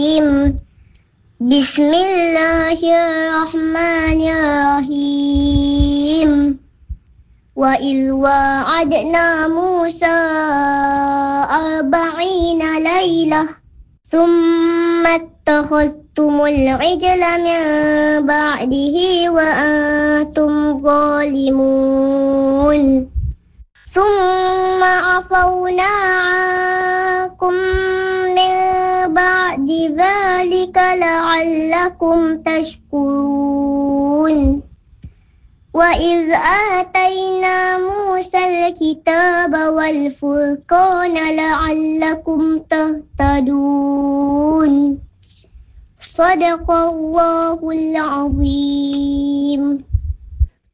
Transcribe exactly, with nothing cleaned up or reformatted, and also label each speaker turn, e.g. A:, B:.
A: بسم الله الرحمن الرحيم وإذ وعدنا موسى أربعين ليلة ثم اتخذتم العجل من بعده وأنتم ظالمون ثم عفونا عنكم من بعد ذلك لعلكم تشكرون وإذ آتينا موسى الكتاب والفرقان لعلكم تهتدون صدق الله العظيم.